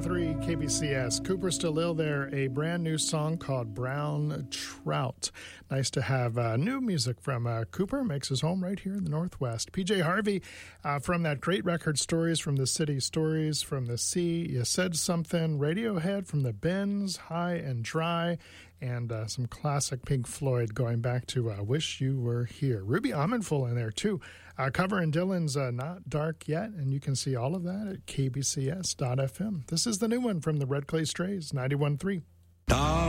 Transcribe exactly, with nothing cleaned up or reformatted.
one three K B C S. Cooper Still Ill there, a brand new song called Brown Trout. Nice to have uh, new music from uh, Cooper. Makes his home right here in the Northwest. P J Harvey uh, from that great record Stories from the City, Stories from the Sea. You Said Something. Radiohead from the Bends, High and Dry. And uh, some classic Pink Floyd going back to uh, Wish You Were Here. Ruby Amanful in there too. Uh, covering Dylan's uh, Not Dark Yet. And you can see all of that at K B C S dot F M. This is the new one from the Red Clay Strays, ninety-one point three.